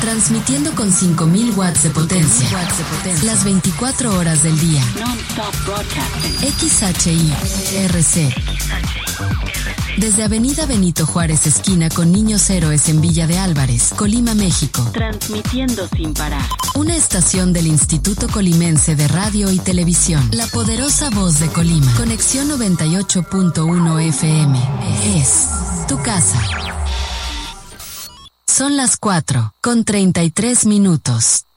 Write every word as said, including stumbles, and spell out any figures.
Transmitiendo con cinco mil watts de potencia. Las veinticuatro horas del día. X H I R C. Desde Avenida Benito Juárez, esquina con Niños Héroes en Villa de Álvarez, Colima, México. Transmitiendo sin parar. Una estación del Instituto Colimense de Radio y Televisión. La poderosa voz de Colima. Conexión noventa y ocho punto uno F M. Es tu casa. Son las cuatro, con treinta y tres minutos.